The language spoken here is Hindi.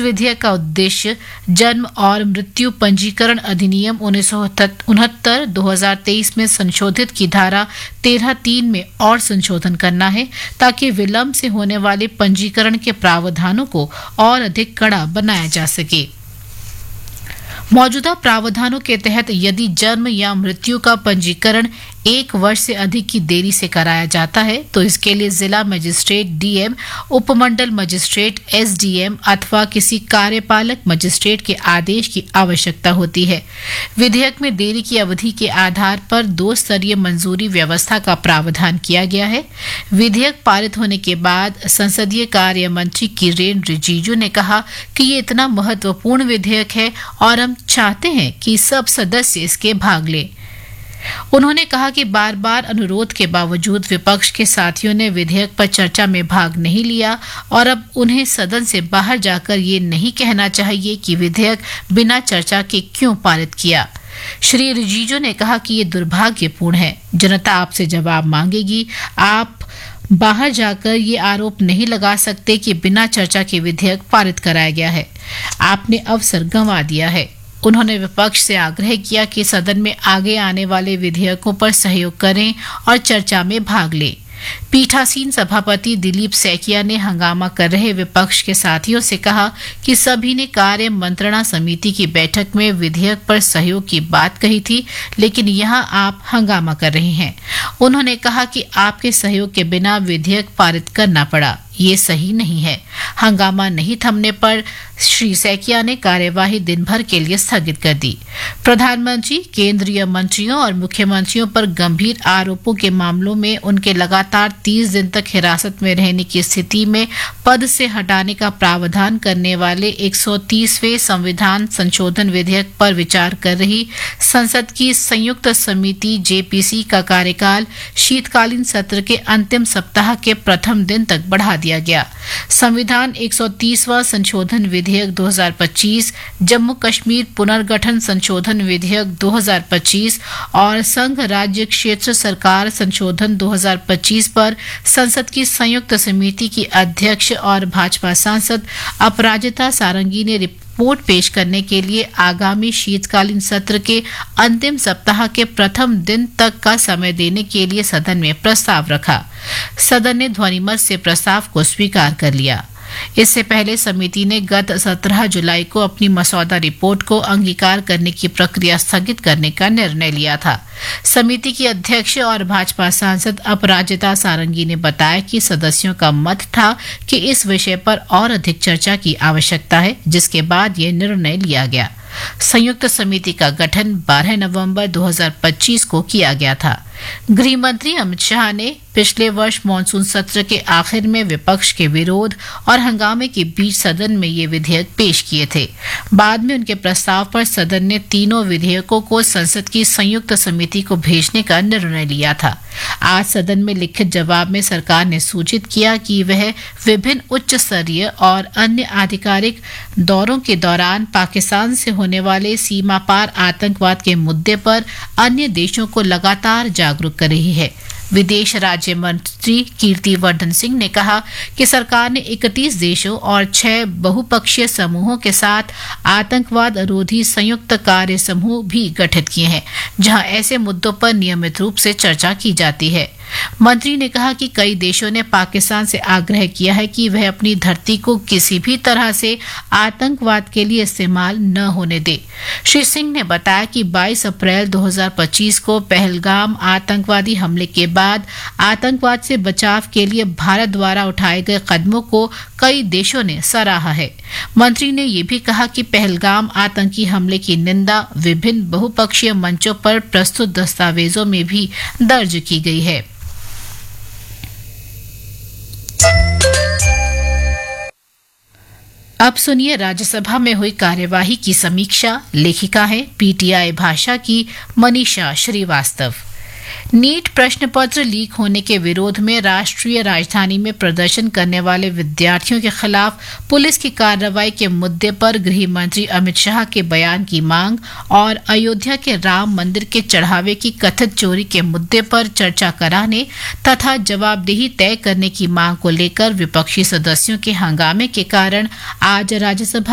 विधेयक का उद्देश्य जन्म और मृत्यु पंजीकरण अधिनियम 1969 2023 में संशोधित की धारा 13(3) में और संशोधन करना है ताकि विलंब से होने वाले पंजीकरण के प्रावधानों को और अधिक कड़ा बनाया जा सके। मौजूदा प्रावधानों के तहत यदि जन्म या मृत्यु का पंजीकरण 1 वर्ष से अधिक की देरी से कराया जाता है तो इसके लिए जिला मजिस्ट्रेट डीएम, उपमंडल मजिस्ट्रेट एसडीएम अथवा किसी कार्यपालक मजिस्ट्रेट के आदेश की आवश्यकता होती है। विधेयक में देरी की अवधि के आधार पर 2 स्तरीय मंजूरी व्यवस्था का प्रावधान किया गया है। विधेयक पारित होने के बाद संसदीय कार्य मंत्री किरेन रिजिजू ने कहा कि ये इतना महत्वपूर्ण विधेयक है और हम चाहते हैं कि सब सदस्य इसके भाग लें। उन्होंने कहा कि बार बार अनुरोध के बावजूद विपक्ष के साथियों ने विधेयक पर चर्चा में भाग नहीं लिया और अब उन्हें सदन से बाहर जाकर ये नहीं कहना चाहिए कि विधेयक बिना चर्चा के क्यों पारित किया। श्री रिजिजू ने कहा कि ये दुर्भाग्यपूर्ण है। जनता आपसे जवाब मांगेगी। आप बाहर जाकर ये आरोप नहीं लगा सकते कि बिना चर्चा के विधेयक पारित कराया गया है। आपने अवसर गंवा दिया है। उन्होंने विपक्ष से आग्रह किया कि सदन में आगे आने वाले विधेयकों पर सहयोग करें और चर्चा में भाग लें। पीठासीन सभापति दिलीप सैकिया ने हंगामा कर रहे विपक्ष के साथियों से कहा कि सभी ने कार्य मंत्रणा समिति की बैठक में विधेयक पर सहयोग की बात कही थी, लेकिन यहां आप हंगामा कर रहे हैं। उन्होंने कहा कि आपके सहयोग के बिना विधेयक पारित करना पड़ा, ये सही नहीं है। हंगामा नहीं थमने पर श्री सैकिया ने कार्यवाही दिन भर के लिए स्थगित कर दी। प्रधानमंत्री, केंद्रीय मंत्रियों और मुख्यमंत्रियों पर गंभीर आरोपों के मामलों में उनके लगातार 30 दिन तक हिरासत में रहने की स्थिति में पद से हटाने का प्रावधान करने वाले 130वें संविधान संशोधन विधेयक पर विचार कर रही संसद की संयुक्त समिति जेपीसी का कार्यकाल शीतकालीन सत्र के अंतिम सप्ताह के प्रथम दिन तक बढ़ा दिया गया। संविधान 130वां संशोधन विधेयक 2025, जम्मू कश्मीर पुनर्गठन संशोधन विधेयक 2025 और संघ राज्य क्षेत्र सरकार संशोधन 2025 पर संसद की संयुक्त समिति की अध्यक्ष और भाजपा सांसद अपराजिता सारंगी ने रिपोर्ट पेश करने के लिए आगामी शीतकालीन सत्र के अंतिम सप्ताह के प्रथम दिन तक का समय देने के लिए सदन में प्रस्ताव रखा। सदन ने ध्वनिमत से प्रस्ताव को स्वीकार कर लिया। इससे पहले समिति ने गत 17 जुलाई को अपनी मसौदा रिपोर्ट को अंगीकार करने की प्रक्रिया स्थगित करने का निर्णय लिया था। समिति की अध्यक्ष और भाजपा सांसद अपराजिता सारंगी ने बताया कि सदस्यों का मत था कि इस विषय पर और अधिक चर्चा की आवश्यकता है, जिसके बाद ये निर्णय लिया गया। संयुक्त समिति का गठन 12 नवंबर 2025 को किया गया था। गृह मंत्री अमित शाह ने पिछले वर्ष मानसून सत्र के आखिर में विपक्ष के विरोध और हंगामे के बीच सदन में ये विधेयक पेश किए थे। बाद में उनके प्रस्ताव पर सदन ने तीनों विधेयकों को संसद की संयुक्त समिति को भेजने का निर्णय लिया था। आज सदन में लिखित जवाब में सरकार ने सूचित किया कि वह विभिन्न उच्च स्तरीय और अन्य आधिकारिक दौरों के दौरान पाकिस्तान से होने वाले सीमा पार आतंकवाद के मुद्दे पर अन्य देशों को लगातार जागरूक कर रही है। विदेश राज्य मंत्री कीर्तिवर्धन सिंह ने कहा कि सरकार ने 31 देशों और 6 बहुपक्षीय समूहों के साथ आतंकवाद रोधी संयुक्त कार्य समूह भी गठित किए हैं, जहां ऐसे मुद्दों पर नियमित रूप से चर्चा की जाती है। मंत्री ने कहा कि कई देशों ने पाकिस्तान से आग्रह किया है कि वह अपनी धरती को किसी भी तरह से आतंकवाद के लिए इस्तेमाल न होने दे। श्री सिंह ने बताया कि 22 अप्रैल 2025 को पहलगाम आतंकवादी हमले के बाद आतंकवाद से बचाव के लिए भारत द्वारा उठाए गए कदमों को कई देशों ने सराहा है। मंत्री ने यह भी कहा कि पहलगाम आतंकी हमले की निंदा विभिन्न बहुपक्षीय मंचों पर प्रस्तुत दस्तावेजों में भी दर्ज की गई है। अब सुनिए राज्यसभा में हुई कार्यवाही की समीक्षा। लेखिका है पीटीआई भाषा की मनीषा श्रीवास्तव। नीट प्रश्न पत्र लीक होने के विरोध में राष्ट्रीय राजधानी में प्रदर्शन करने वाले विद्यार्थियों के खिलाफ पुलिस की कार्रवाई के मुद्दे पर गृह मंत्री अमित शाह के बयान की मांग और अयोध्या के राम मंदिर के चढ़ावे की कथित चोरी के मुद्दे पर चर्चा कराने तथा जवाबदेही तय करने की मांग को लेकर विपक्षी सदस्यों के हंगामे के कारण आज राज्यसभा